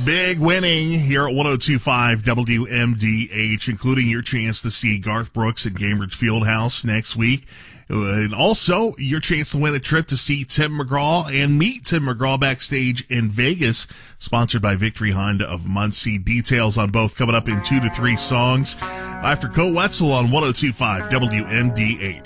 big winning here at 102.5 WMDH, including your chance to see Garth Brooks at Gainbridge Fieldhouse next week. And also your chance to win a trip to see Tim McGraw and meet Tim McGraw backstage in Vegas, sponsored by Victory Honda of Muncie. Details on both coming up in 2 to 3 songs after Coe Wetzel on 102.5 WMDH.